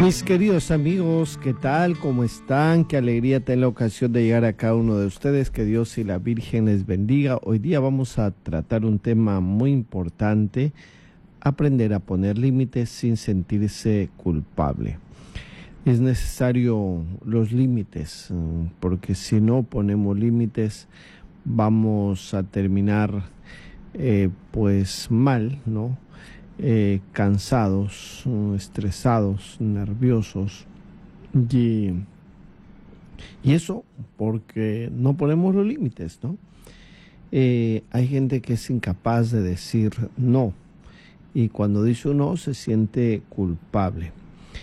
Mis queridos amigos, ¿qué tal? ¿Cómo están? Qué alegría tener la ocasión de llegar a cada uno de ustedes. Que Dios y la Virgen les bendiga. Hoy día vamos a tratar un tema muy importante: aprender a poner límites sin sentirse culpable. Es necesario los límites, porque si no ponemos límites vamos a terminar pues mal, ¿no? Cansados, estresados, nerviosos, y eso porque no ponemos los límites, ¿no? Hay gente que es incapaz de decir no, y cuando dice un no se siente culpable.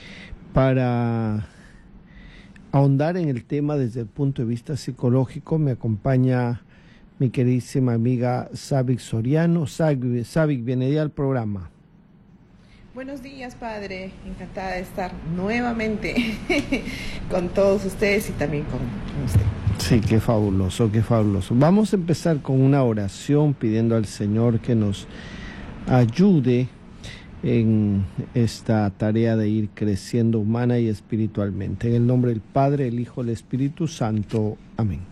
Para ahondar en el tema desde el punto de vista psicológico, me acompaña mi queridísima amiga Sabic Soriano. Sabic, bienvenida al programa. Buenos días, padre. Encantada de estar nuevamente con todos ustedes y también con usted. Sí, qué fabuloso, qué fabuloso. Vamos a empezar con una oración pidiendo al Señor que nos ayude en esta tarea de ir creciendo humana y espiritualmente. En el nombre del Padre, el Hijo, el Espíritu Santo. Amén.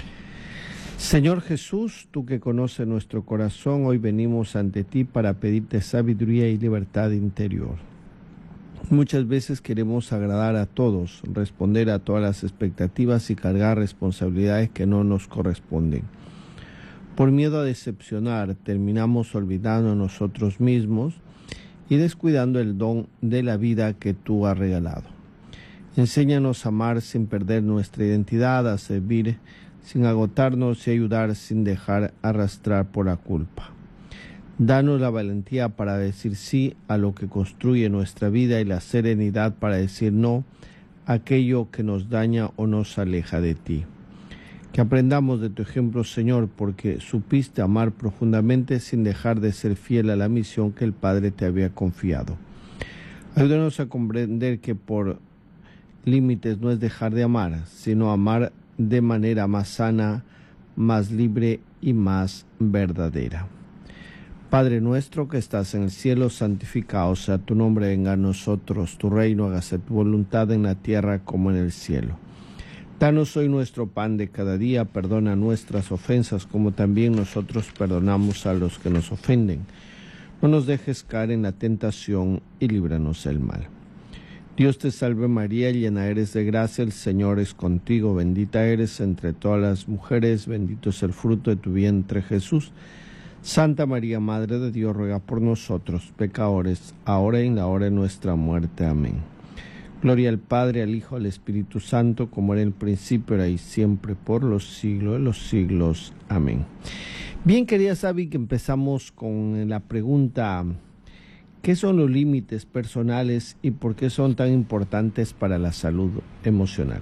Señor Jesús, tú que conoces nuestro corazón, hoy venimos ante ti para pedirte sabiduría y libertad interior. Muchas veces queremos agradar a todos, responder a todas las expectativas y cargar responsabilidades que no nos corresponden. Por miedo a decepcionar, terminamos olvidando a nosotros mismos y descuidando el don de la vida que tú has regalado. Enséñanos a amar sin perder nuestra identidad, a servir sin agotarnos y ayudar sin dejar arrastrar por la culpa. Danos la valentía para decir sí a lo que construye nuestra vida y la serenidad para decir no a aquello que nos daña o nos aleja de ti. Que aprendamos de tu ejemplo, Señor, porque supiste amar profundamente sin dejar de ser fiel a la misión que el Padre te había confiado. Ayúdanos a comprender que por límites no es dejar de amar, sino amar de manera más sana, más libre y más verdadera. Padre nuestro que estás en el cielo, santificado sea tu nombre, venga a nosotros tu reino, hágase tu voluntad en la tierra como en el cielo. Danos hoy nuestro pan de cada día, perdona nuestras ofensas como también nosotros perdonamos a los que nos ofenden. No nos dejes caer en la tentación y líbranos del mal. Dios te salve María, llena eres de gracia, el Señor es contigo, bendita eres entre todas las mujeres, bendito es el fruto de tu vientre Jesús. Santa María, Madre de Dios, ruega por nosotros, pecadores, ahora y en la hora de nuestra muerte. Amén. Gloria al Padre, al Hijo, al Espíritu Santo, como era en el principio, ahora y siempre, por los siglos de los siglos. Amén. Bien, querida Sabi, que empezamos con la pregunta: ¿qué son los límites personales y por qué son tan importantes para la salud emocional?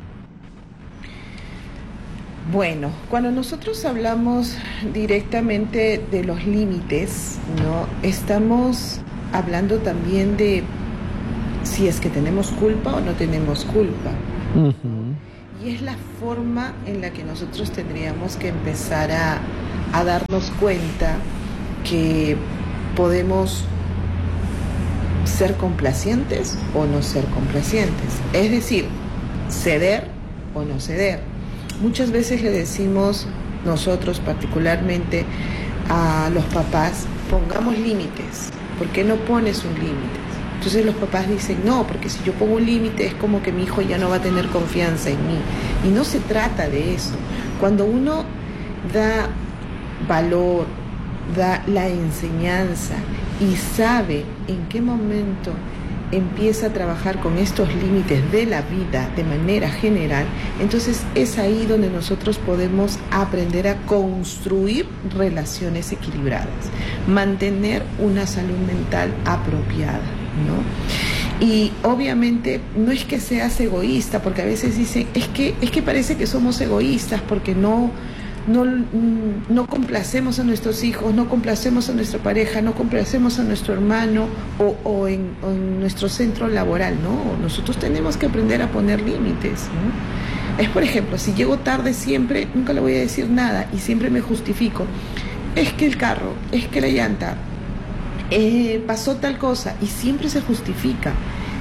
Bueno, cuando nosotros hablamos directamente de los límites, ¿no? Estamos hablando también de si es que tenemos culpa o no tenemos culpa. Y es la forma en la que nosotros tendríamos que empezar a darnos cuenta que podemos ser complacientes o no ser complacientes, es decir, ceder o no ceder. Muchas veces le decimos nosotros particularmente a los papás: pongamos límites. ¿Por qué no pones un límite? Entonces los papás dicen: no, porque si yo pongo un límite es como que mi hijo ya no va a tener confianza en mí. Y no se trata de eso. Cuando uno da valor, da la enseñanza y sabe en qué momento empieza a trabajar con estos límites de la vida de manera general, entonces es ahí donde nosotros podemos aprender a construir relaciones equilibradas, mantener una salud mental apropiada, ¿no? Y obviamente no es que seas egoísta, porque a veces dicen, es que parece que somos egoístas porque no complacemos a nuestros hijos, no complacemos a nuestra pareja, no complacemos a nuestro hermano o en nuestro centro laboral. No, nosotros tenemos que aprender a poner límites, ¿no? Es, por ejemplo, si llego tarde siempre, nunca le voy a decir nada y siempre me justifico. Es que el carro, es que la llanta, pasó tal cosa, y siempre se justifica.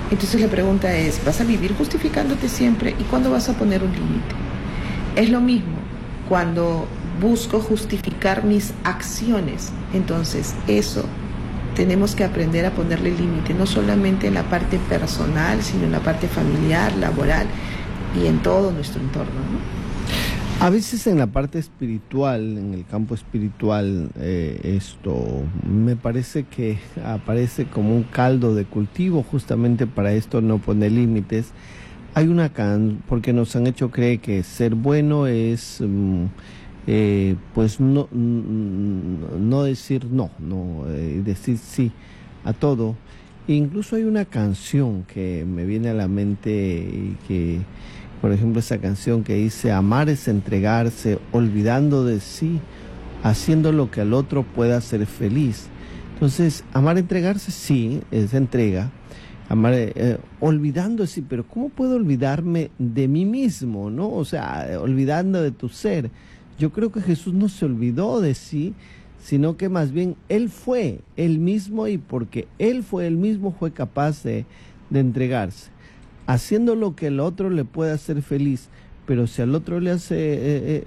Entonces la pregunta es, ¿vas a vivir justificándote siempre? ¿Y cuándo vas a poner un límite? Es lo mismo cuando busco justificar mis acciones. Entonces eso tenemos que aprender a ponerle límite, no solamente en la parte personal, sino en la parte familiar, laboral y en todo nuestro entorno, ¿no? A veces en la parte espiritual, en el campo espiritual, esto me parece que aparece como un caldo de cultivo justamente para esto, no poner límites. Hay una porque nos han hecho creer que ser bueno es pues no decir no, decir sí a todo. E incluso hay una canción que me viene a la mente y que, por ejemplo, esa canción que dice: amar es entregarse, olvidando de sí, haciendo lo que al otro pueda hacer feliz. Entonces, amar, entregarse, sí, es entrega. Amar, olvidando de sí, pero ¿cómo puedo olvidarme de mí mismo, no? O sea, olvidando de tu ser. Yo creo que Jesús no se olvidó de sí, sino que más bien Él fue Él mismo, y porque Él fue Él mismo fue capaz de entregarse, haciendo lo que el otro le pueda hacer feliz. Pero si al otro le hace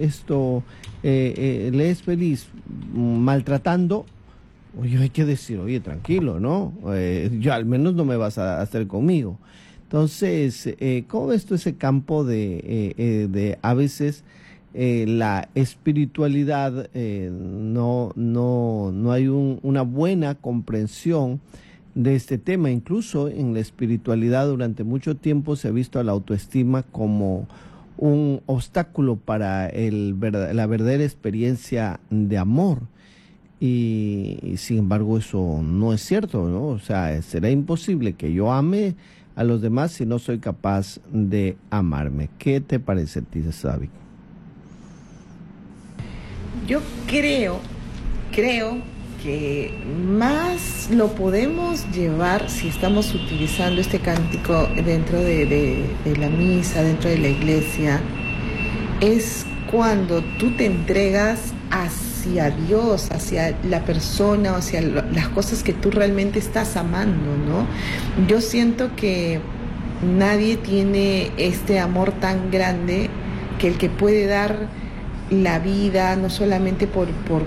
le es feliz maltratando, oye, hay que decir, oye, tranquilo, ¿no? Yo al menos no me vas a hacer conmigo. Entonces, ¿cómo ves tú ese campo de a veces la espiritualidad, no hay una buena comprensión de este tema? Incluso en la espiritualidad durante mucho tiempo se ha visto a la autoestima como un obstáculo para la verdadera experiencia de amor, y sin embargo eso no es cierto, ¿no? O sea, será imposible que yo ame a los demás si no soy capaz de amarme. ¿Qué te parece a ti, Sabi? Yo creo que más lo podemos llevar si estamos utilizando este cántico dentro de la misa, dentro de la iglesia, es cuando tú te entregas hacia Dios, hacia la persona, hacia las cosas que tú realmente estás amando, ¿no? Yo siento que nadie tiene este amor tan grande que el que puede dar la vida, no solamente por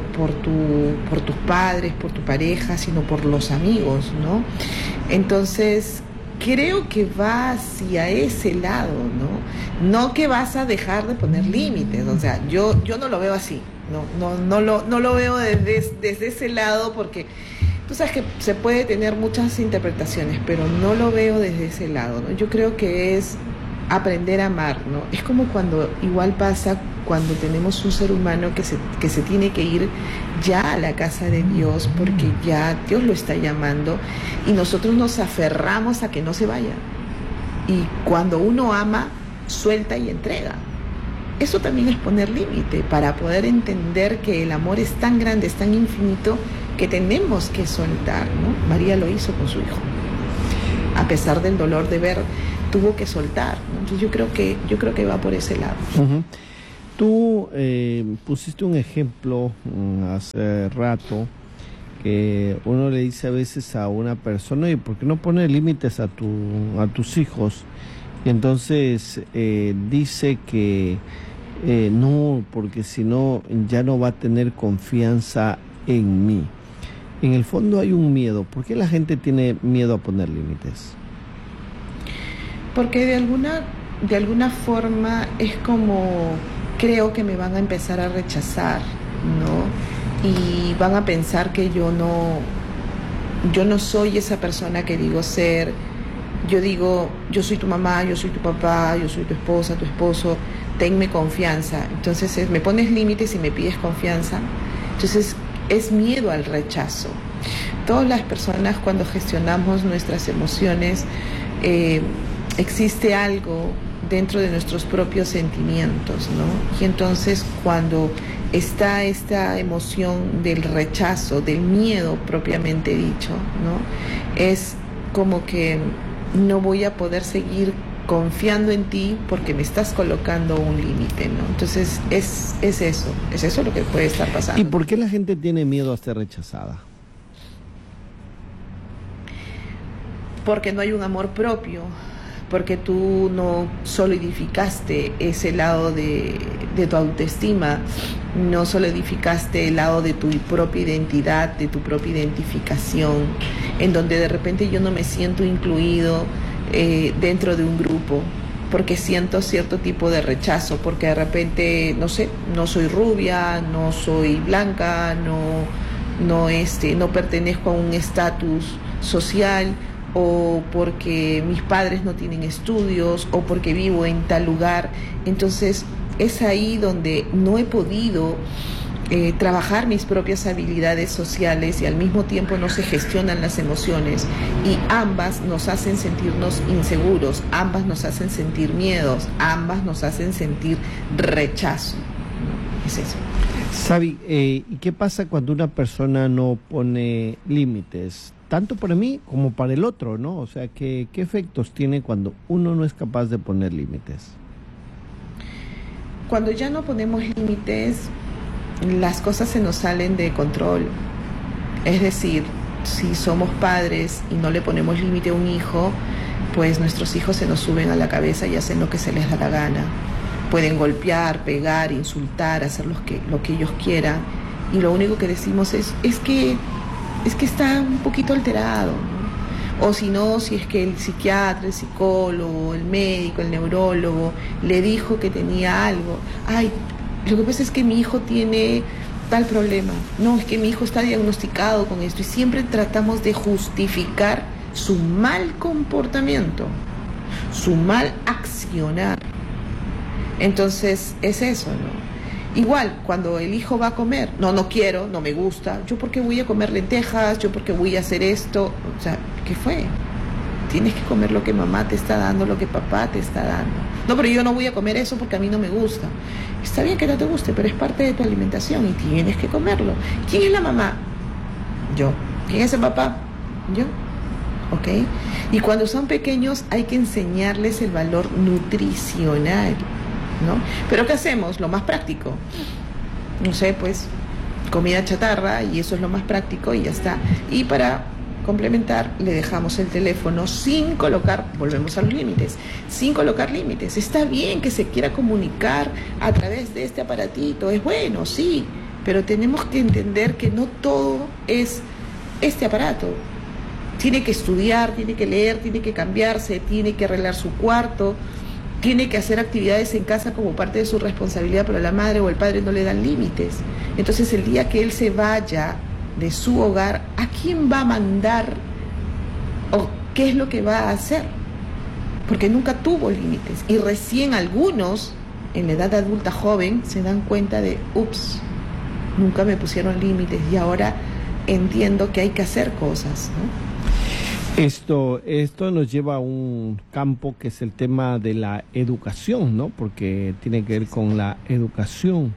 tus padres, por tu pareja, sino por los amigos, ¿no? Entonces, creo que va hacia ese lado, ¿no? No que vas a dejar de poner límites, o sea, yo no lo veo así, no lo veo desde ese lado, porque tú sabes que se puede tener muchas interpretaciones, pero no lo veo desde ese lado, ¿no? Yo creo que es aprender a amar, ¿no? Es como cuando igual pasa cuando tenemos un ser humano que se tiene que ir ya a la casa de Dios porque ya Dios lo está llamando, y nosotros nos aferramos a que no se vaya. Y cuando uno ama, suelta y entrega. Eso también es poner límite para poder entender que el amor es tan grande, es tan infinito, que tenemos que soltar, ¿no? María lo hizo con su hijo. A pesar del dolor de ver, tuvo que soltar, ¿no? Entonces yo creo que va por ese lado. Uh-huh. Tú pusiste un ejemplo hace rato, que uno le dice a veces a una persona: oye, ¿por qué no pones límites a tus hijos? Y entonces dice que no, porque si no ya no va a tener confianza en mí. En el fondo hay un miedo. ¿Por qué la gente tiene miedo a poner límites? Porque de alguna forma es como: creo que me van a empezar a rechazar, ¿no? Y van a pensar que yo no soy esa persona que digo ser. Yo digo, yo soy tu mamá, yo soy tu papá, yo soy tu esposa, tu esposo, tenme confianza. Entonces me pones límites y me pides confianza. Entonces es miedo al rechazo. Todas las personas, cuando gestionamos nuestras emociones, existe algo dentro de nuestros propios sentimientos, ¿no? Y entonces cuando está esta emoción del rechazo, del miedo propiamente dicho, ¿no? Es como que no voy a poder seguir confiando en ti porque me estás colocando un límite, ¿no? Entonces es eso lo que puede estar pasando. ¿Y por qué la gente tiene miedo a ser rechazada? porque no hay un amor propio, porque tú no solidificaste ese lado de tu autoestima, no solidificaste el lado de tu propia identidad, de tu propia identificación, en donde de repente yo no me siento incluido dentro de un grupo, porque siento cierto tipo de rechazo, porque de repente, no sé, no soy rubia, no soy blanca, no pertenezco a un estatus social, o porque mis padres no tienen estudios, o porque vivo en tal lugar. Entonces es ahí donde no he podido trabajar mis propias habilidades sociales, y al mismo tiempo no se gestionan las emociones, y ambas nos hacen sentirnos inseguros, ambas nos hacen sentir miedos, ambas nos hacen sentir rechazo. Es eso. Sabi, ¿y qué pasa cuando una persona no pone límites? Tanto para mí como para el otro, ¿no? O sea, ¿qué efectos tiene cuando uno no es capaz de poner límites? Cuando ya no ponemos límites, las cosas se nos salen de control. Es decir, si somos padres y no le ponemos límite a un hijo, pues nuestros hijos se nos suben a la cabeza y hacen lo que se les da la gana. Pueden golpear, pegar, insultar, hacer lo que ellos quieran, y lo único que decimos es que está un poquito alterado, ¿no? O si no, si es que el psiquiatra, el psicólogo, el médico, el neurólogo le dijo que tenía algo. Ay, lo que pasa es que mi hijo tiene tal problema. No, es que mi hijo está diagnosticado con esto, y siempre tratamos de justificar su mal comportamiento, su mal accionar. Entonces es eso, ¿no? Igual, cuando el hijo va a comer, no quiero, no me gusta, yo por qué voy a comer lentejas, yo por qué voy a hacer esto, o sea, ¿qué fue? Tienes que comer lo que mamá te está dando, lo que papá te está dando. No, pero yo no voy a comer eso porque a mí no me gusta. Está bien que no te guste, pero es parte de tu alimentación y tienes que comerlo. ¿Quién es la mamá? Yo. ¿Quién es el papá? Yo. ¿Ok? Y cuando son pequeños hay que enseñarles el valor nutricional, ¿no? Pero ¿qué hacemos? Lo más práctico. No sé, pues comida chatarra, y eso es lo más práctico y ya está. Y para complementar, le dejamos el teléfono sin colocar, volvemos a los límites, sin colocar límites. Está bien que se quiera comunicar a través de este aparatito, es bueno, sí, pero tenemos que entender que no todo es este aparato. Tiene que estudiar, tiene que leer, tiene que cambiarse, tiene que arreglar su cuarto, tiene que hacer actividades en casa como parte de su responsabilidad, pero la madre o el padre no le dan límites. Entonces el día que él se vaya de su hogar, ¿a quién va a mandar o qué es lo que va a hacer? Porque nunca tuvo límites, y recién algunos en la edad adulta joven se dan cuenta de ups, nunca me pusieron límites y ahora entiendo que hay que hacer cosas, ¿no? Esto nos lleva a un campo que es el tema de la educación, ¿no? Porque tiene que ver con la educación.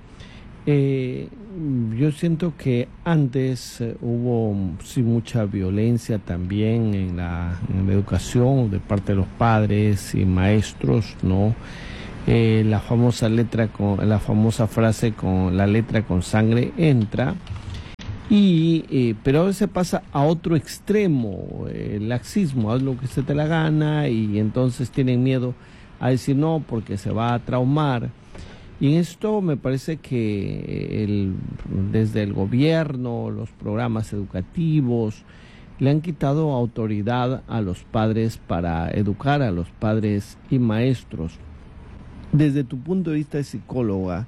Yo siento que antes hubo sí mucha violencia también en la educación de parte de los padres y maestros, ¿no? La famosa frase con la letra con sangre entra. Pero a veces pasa a otro extremo, el laxismo, haz lo que se te la gana, y entonces tienen miedo a decir no porque se va a traumar. Y en esto me parece que desde el gobierno, los programas educativos, le han quitado autoridad a los padres para educar a los padres y maestros. Desde tu punto de vista de psicóloga,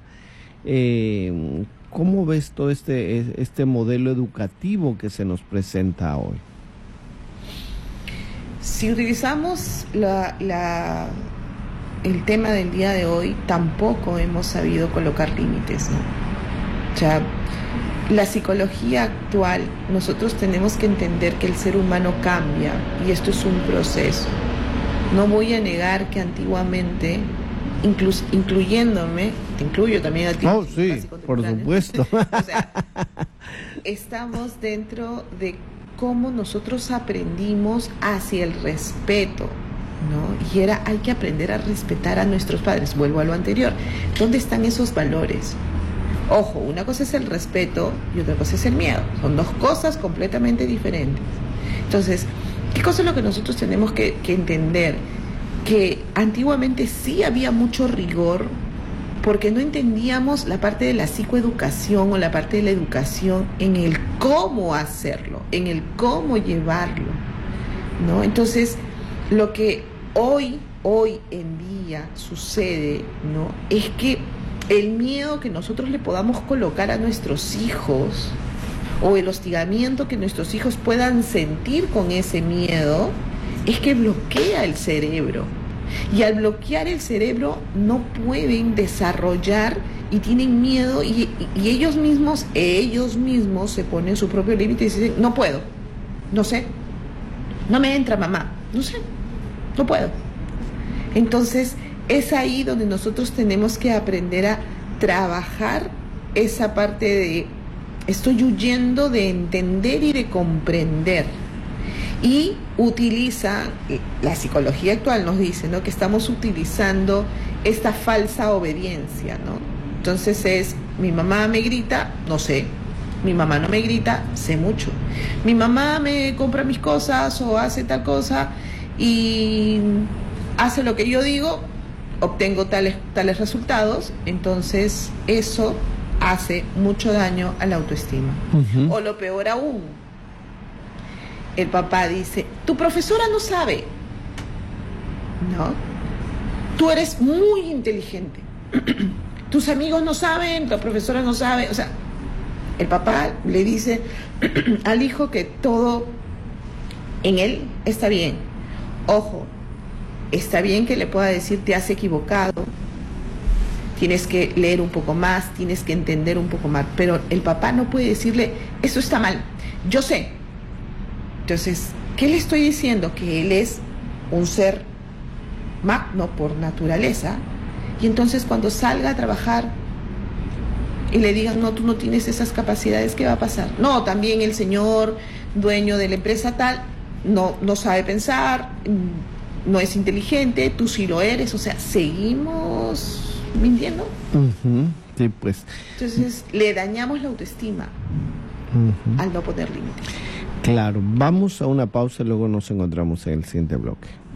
¿cómo ves todo este modelo educativo que se nos presenta hoy? Si utilizamos el tema del día de hoy, tampoco hemos sabido colocar límites, ¿no? O sea, la psicología actual, nosotros tenemos que entender que el ser humano cambia y esto es un proceso. No voy a negar que antiguamente, incluyéndome, te incluyo también a ti. Oh, sí, por supuesto. O sea, estamos dentro de cómo nosotros aprendimos hacia el respeto, ¿no? Y hay que aprender a respetar a nuestros padres. Vuelvo a lo anterior. ¿Dónde están esos valores? Ojo, una cosa es el respeto y otra cosa es el miedo. Son dos cosas completamente diferentes. Entonces, ¿Qué cosa es lo que nosotros tenemos que entender? Que antiguamente sí había mucho rigor porque no entendíamos la parte de la psicoeducación o la parte de la educación en el cómo hacerlo, en el cómo llevarlo, ¿no? Entonces, lo que hoy en día sucede, ¿no? Es que el miedo que nosotros le podamos colocar a nuestros hijos o el hostigamiento que nuestros hijos puedan sentir con ese miedo es que bloquea el cerebro. Y al bloquear el cerebro no pueden desarrollar y tienen miedo y ellos mismos se ponen su propio límite y dicen, no puedo, no sé, no me entra mamá, no sé, no puedo. Entonces es ahí donde nosotros tenemos que aprender a trabajar esa parte de estoy huyendo de entender y de comprender. Y utiliza, la psicología actual nos dice, ¿no?, que estamos utilizando esta falsa obediencia, ¿no? Entonces es, mi mamá me grita, no sé, mi mamá no me grita, sé mucho. Mi mamá me compra mis cosas o hace tal cosa y hace lo que yo digo, obtengo tales resultados, entonces eso hace mucho daño a la autoestima. Uh-huh. O lo peor aún, el papá dice, tu profesora no sabe, ¿no? Tú eres muy inteligente, tus amigos no saben, la profesora no sabe, o sea, el papá le dice al hijo que todo en él está bien. Ojo, está bien que le pueda decir te has equivocado, tienes que leer un poco más, tienes que entender un poco más, pero el papá no puede decirle, eso está mal, yo sé. Entonces, ¿qué le estoy diciendo? Que él es un ser magno por naturaleza, y entonces cuando salga a trabajar y le digan, no, tú no tienes esas capacidades, ¿qué va a pasar? No, también el señor dueño de la empresa tal no sabe pensar, no es inteligente, tú sí lo eres, o sea, seguimos mintiendo. Uh-huh. Sí, pues. Entonces, le dañamos la autoestima al no poner límites. Claro, vamos a una pausa y luego nos encontramos en el siguiente bloque.